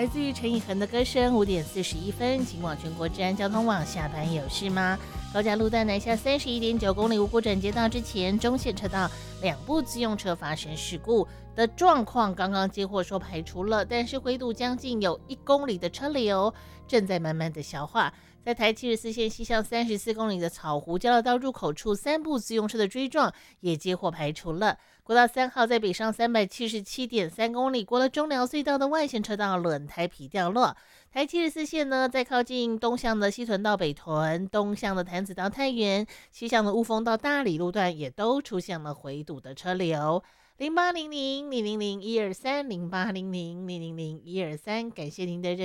来自于陈以恒的歌声。5:41，警广全国治安交通网，下班有事吗？高架路段南下31.9公里五股转接道之前，中线车道2部自用车发生事故的状况，刚刚接获说排除了，但是回堵将近有1公里的车流正在慢慢的消化。在台74线西向34公里的草湖交流道入口处，3部自用车的追撞也接获排除了。国道3号在北上377.3公里，过了中寮隧道的外线车道轮胎皮掉落。台74线呢，在靠近东向的西屯到北屯，东向的潭子到太原，西向的雾峰到大理路段也都出现了回堵的车流。0800-000-123 0800-000-123，感谢您的